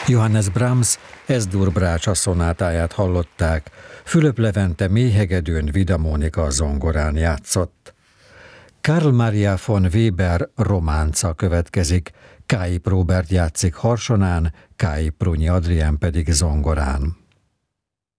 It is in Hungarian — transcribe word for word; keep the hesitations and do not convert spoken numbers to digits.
Johannes Brahms Es-dur brácsa szonátáját hallották, Fülöp Levente mélyhegedűn, Vida Mónika zongorán játszott. Karl Maria von Weber románca következik, Káip Róbert játszik harsonán, Káip Prunyi Adrien pedig zongorán.